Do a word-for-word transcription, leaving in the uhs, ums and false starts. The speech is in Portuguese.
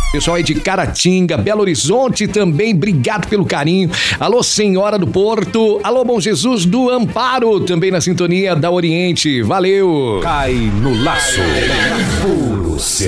Pessoal aí de Caratinga, Belo Horizonte também, obrigado pelo carinho. Alô, Senhora do Porto. Alô, Bom Jesus do Amparo, também na sintonia da Oriente. Valeu. Cai no laço. Puro